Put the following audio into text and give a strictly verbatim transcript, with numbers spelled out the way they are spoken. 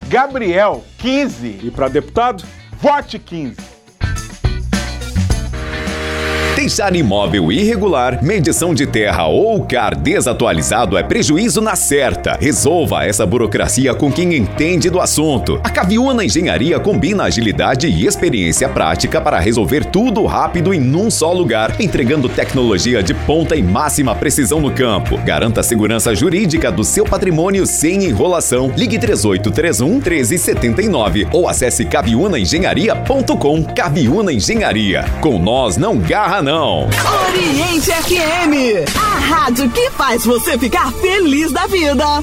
Gabriel, quinze. E para deputado? Vote quinze. Deixar imóvel irregular, medição de terra ou C A R desatualizado é prejuízo na certa. Resolva essa burocracia com quem entende do assunto. A Caviúna Engenharia combina agilidade e experiência prática para resolver tudo rápido em num só lugar, entregando tecnologia de ponta e máxima precisão no campo. Garanta a segurança jurídica do seu patrimônio sem enrolação. Ligue três oito três um, um três sete nove ou acesse caviúna engenharia ponto com. Caviúna Engenharia. Com nós não garra não. Oriente F M, a rádio que faz você ficar feliz da vida.